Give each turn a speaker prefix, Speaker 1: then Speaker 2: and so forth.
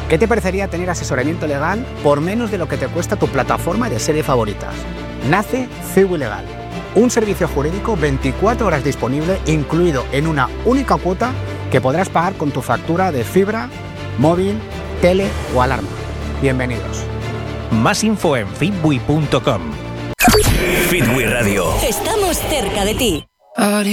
Speaker 1: ¿Qué te parecería tener asesoramiento legal por menos de lo que te cuesta tu plataforma de series favoritas? Nace Ciwi Legal, un servicio jurídico 24 horas disponible, incluido en una única cuota que podrás pagar con tu factura de fibra, móvil, tele o alarma. Bienvenidos.
Speaker 2: Más info en fitwi.com.
Speaker 3: Fitwi Radio.
Speaker 4: Estamos cerca de ti.